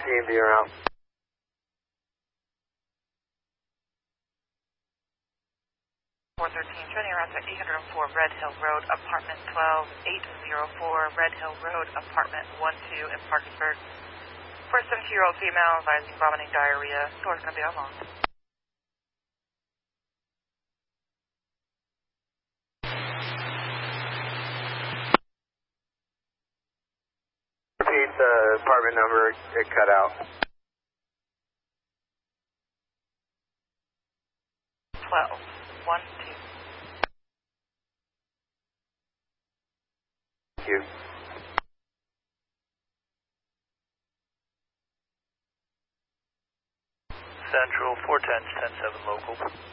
413, be around. Training around at 804 Red Hill Road, apartment 12, 804 Red Hill Road, apartment 12 in Parkersburg. For a 70-year-old female advising vomiting, diarrhea. Door's going to be unlocked. Repeat the apartment number, it cut out. 12, 1, 2. Thank you. Central 410, 10-7 local.